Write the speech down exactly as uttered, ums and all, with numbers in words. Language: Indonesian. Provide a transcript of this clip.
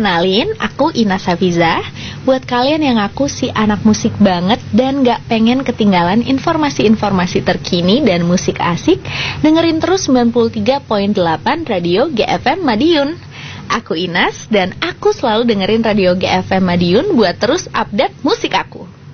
Kenalin, aku Ina Safiza. Buat kalian yang aku si anak musik banget dan gak pengen ketinggalan informasi-informasi terkini dan musik asik, dengerin terus sembilan puluh tiga koma delapan Radio G F M Madiun. Aku Inas dan aku selalu dengerin Radio G F M Madiun buat terus update musik aku.